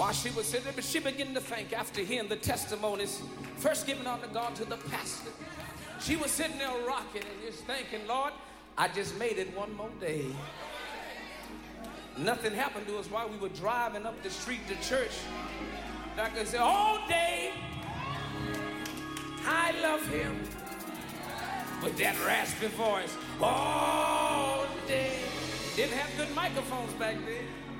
While she was sitting there, but she began to think after hearing the testimonies, first giving honor to God to the pastor. She was sitting there rocking and just thinking, Lord, I just made it one more day. Nothing happened to us while we were driving up the street to church. I could say, all day, I love him. With that raspy voice, all day. Didn't have good microphones back then.